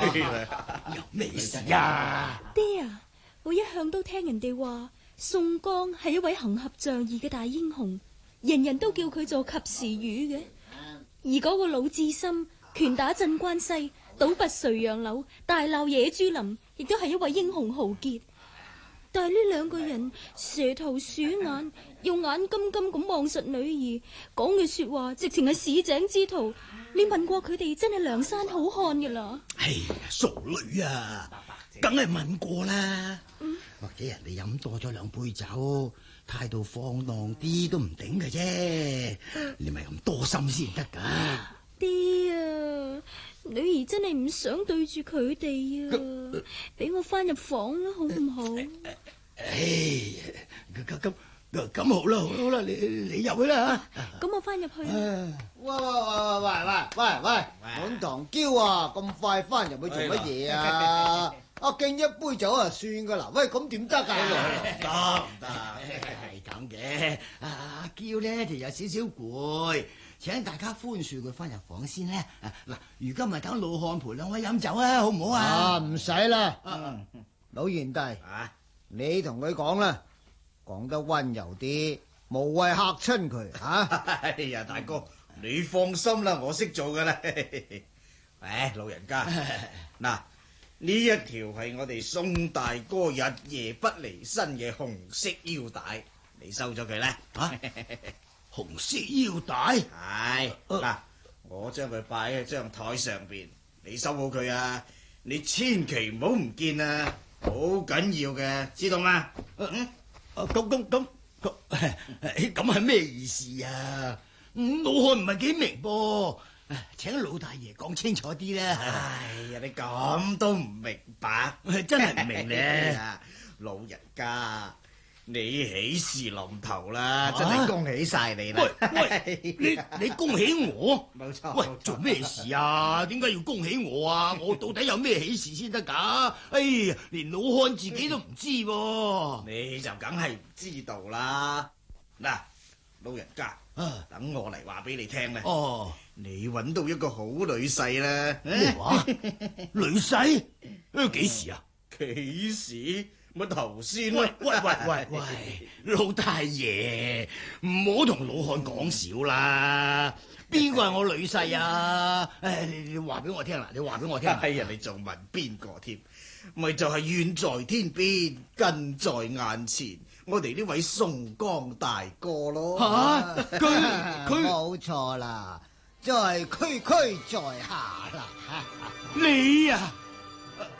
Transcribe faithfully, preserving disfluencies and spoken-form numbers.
有咩事啊？ 爹啊，我一向都聽人哋話宋江係一位行俠仗義嘅大英雄，人人都叫佢做及時雨嘅。而嗰個魯智深拳打鎮關西，倒拔垂楊柳，大鬧野豬林，亦都係一位英雄豪傑。但係呢兩個人蛇頭鼠眼，用眼金金咁望實女兒，講嘅說話直情係市井之徒。你問過佢哋真係梁山好漢㗎啦？ 哎呀，傻女啊，梗係問過啦。 嗯、 或者人哋飲多咗兩杯酒，態度放蕩啲都唔頂嘅啫。嗯、你咪咁多心先得噶。 爹啊，女兒真係唔想對住佢哋啊，俾我翻入房啦，好唔好？ 唉，咁咁咁好啦，好啦，你你入去啦吓。 咁我翻入去。 喂喂喂喂喂喂喂，滿堂嬌啊，咁快翻入去做乜嘢啊？啊，敬一杯酒啊，算噶啦。喂，咁點得噶？ 得唔得？係咁嘅。阿嬌咧就有少少攰。請大家寬恕佢翻入房先咧。嗱，如今咪等老漢陪兩位飲酒啊，好唔好啊？ 啊，唔使啦。 嗯、 老賢弟， 啊， 你同佢講啦，講得溫柔啲，無謂嚇親佢吓。 哎呀，大哥，你放心啦，我識做噶啦。誒，老人家，嗱，呢一條係我哋宋大哥日夜不離身嘅紅色腰帶，你收咗佢啦。 啊紅色腰帶係嗱，我將佢擺喺張台上邊，你收好佢啊！你千祈唔好唔見啊，好緊要嘅，知道嗎？嗯， 咁咁咁咁咁係咩意思啊？老漢唔係幾明噃，請老大爺講清楚啲啦。 哎呀，你咁都唔明白， 真係唔明咧。 老人家。你喜事臨頭啦，真係恭喜晒你啦！ 喂喂，你你恭喜我？ 冇錯。 喂，做咩事啊？點解要恭喜我啊？我到底有咩喜事先得噶？哎呀，連老漢自己都唔知噃。 你就梗係唔知道啦。嗱，老人家，啊、等我嚟話俾你聽啦。 哦， 你搵到一個好女婿啦。 咩話？女婿？誒，幾時啊？ 幾時？乜頭先？ 喂喂喂喂喂，老大爺，唔好同老漢講少啦。邊個係我女婿啊？誒，你你話俾我聽啦，你話俾我聽。 哎呀，你仲問邊個添？咪就係遠在天邊，近在眼前，我哋呢位宋江大哥咯。 吓，佢佢冇錯啦，就係區區在下啦。 你啊！